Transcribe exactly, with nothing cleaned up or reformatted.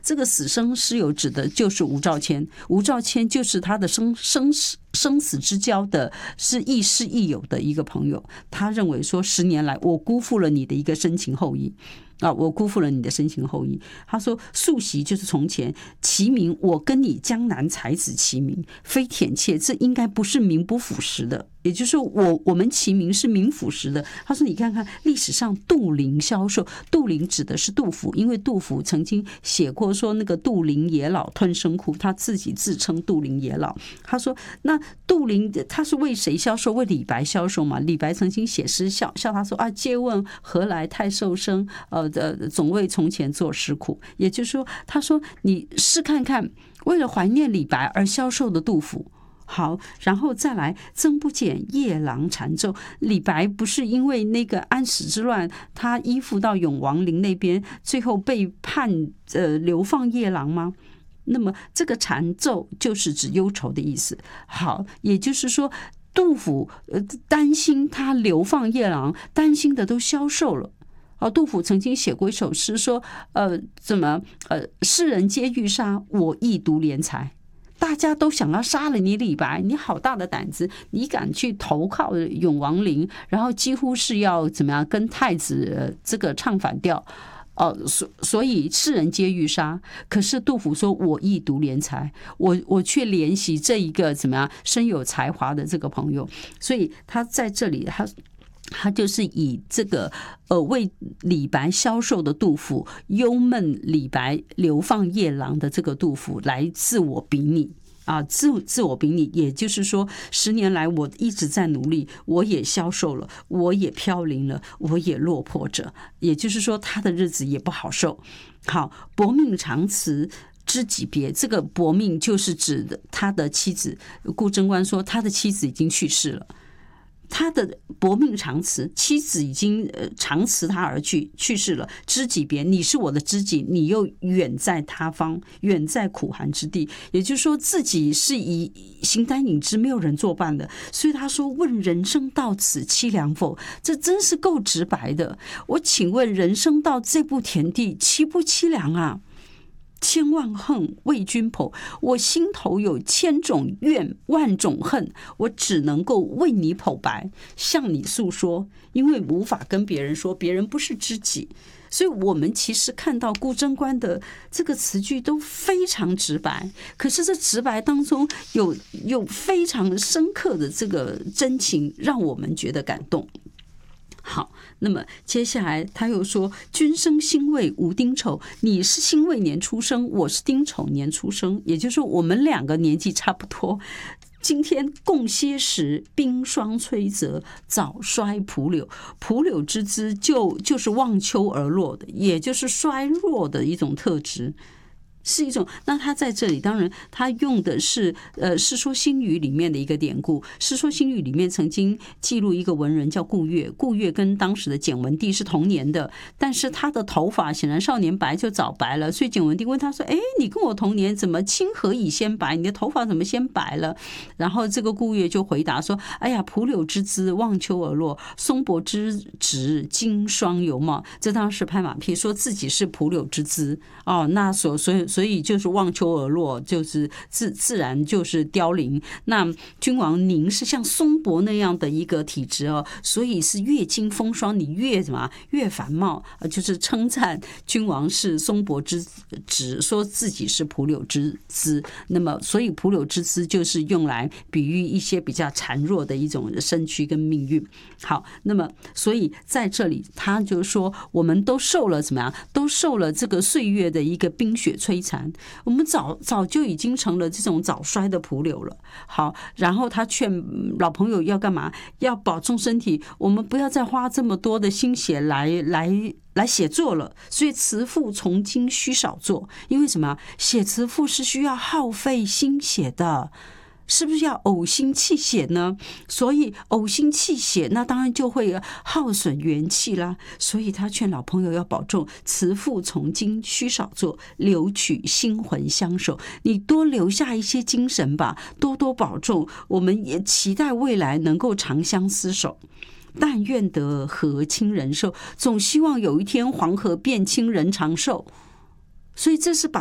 这个死生师友指的就是吴兆谦，吴兆谦就是他的生生死生死之交的，是亦师亦友的一个朋友。他认为说，十年来我辜负了你的一个深情厚谊。啊，我辜负了你的深情厚谊。他说：“素习就是从前齐名，我跟你江南才子齐名，非忝妾，这应该不是名不符实的。也就是说，我我们齐名是名符实的。”他说：“你看看历史上杜陵销售，杜陵指的是杜甫，因为杜甫曾经写过说那个杜陵野老吞声哭，他自己自称杜陵野老。他说，那杜陵他是为谁销售？为李白销售嘛？李白曾经写诗笑笑他说啊，借问何来太瘦身？呃。”呃，总为从前作诗苦。也就是说，他说你试看看，为了怀念李白而销售的杜甫。好，然后再来曾不减夜郎缠奏。李白不是因为那个安史之乱，他依附到永王陵那边，最后被判呃流放夜郎吗？那么这个缠奏就是指忧愁的意思。好，也就是说，杜甫呃担心他流放夜郎，担心的都消瘦了。哦，杜甫曾经写过一首诗，说，呃，怎么，呃，世人皆欲杀，我亦独怜才。大家都想要杀了你李白，你好大的胆子，你敢去投靠永王陵，然后几乎是要怎么样跟太子、呃、这个唱反调。哦，所所以世人皆欲杀，可是杜甫说我亦独怜才，我我却怜惜这一个怎么样深有才华的这个朋友，所以他在这里他。他就是以这个呃为李白销售的杜甫，忧闷李白流放夜郎的这个杜甫来自我比拟啊，自自我比拟，也就是说，十年来我一直在努力，我也销售了，我也飘零了，我也落魄着，也就是说，他的日子也不好受。好，薄命长辞。知己别，这个薄命就是指的他的妻子。顾贞观说，他的妻子已经去世了。他的薄命长辞，妻子已经长辞他而去，去世了。知己别，你是我的知己，你又远在他方，远在苦寒之地。也就是说，自己是以形单影只，没有人作伴的。所以他说：“问人生到此凄凉否？”这真是够直白的。我请问，人生到这步田地，凄不凄凉啊？千万恨为君剖，我心头有千种怨，万种恨，我只能够为你剖白，向你诉说，因为无法跟别人说，别人不是知己。所以我们其实看到顾贞观的这个词句都非常直白，可是这直白当中有有非常深刻的这个真情，让我们觉得感动。好，那么接下来他又说：“君生辛未吾丁丑，你是辛未年出生，我是丁丑年出生，也就是说我们两个年纪差不多。今天共些时，冰霜摧泽，早衰蒲柳。蒲柳之姿就就是望秋而落的，也就是衰弱的一种特质。”是一种，那他在这里当然他用的是呃《世说新语》里面的一个典故，《世说新语》里面曾经记录一个文人叫顾岳，顾岳跟当时的简文帝是同年的，但是他的头发显然少年白就早白了，所以简文帝问他说：“哎，你跟我同年，怎么清何以先白？你的头发怎么先白了？”然后这个顾岳就回答说：“哎呀，蒲柳之姿，望秋而落；松柏之质，经霜犹茂。”这当时拍马屁，说自己是蒲柳之姿哦，那所所以。所以就是望秋而落，就是自自然就是凋零。那君王您是像松柏那样的一个体质哦，所以是越经风霜，你越什么越繁茂，就是称赞君王是松柏之质，说自己是蒲柳之姿。那么，所以蒲柳之姿就是用来比喻一些比较孱弱的一种身躯跟命运。好，那么所以在这里，他就说我们都受了怎么样？都受了这个岁月的一个冰雪摧残，我们早早就已经成了这种早衰的蒲柳了。好，然后他劝老朋友要干嘛？要保重身体，我们不要再花这么多的心血来来来写作了。所以词赋从今须少作，因为什么？写词赋是需要耗费心血的。是不是要呕心泣血呢？所以呕心泣血，那当然就会耗损元气啦。所以他劝老朋友要保重，词赋从今须少作，留取心魂相守。你多留下一些精神吧，多多保重。我们也期待未来能够长相厮守。但愿得和亲人寿，总希望有一天黄河变清人长寿。所以这是把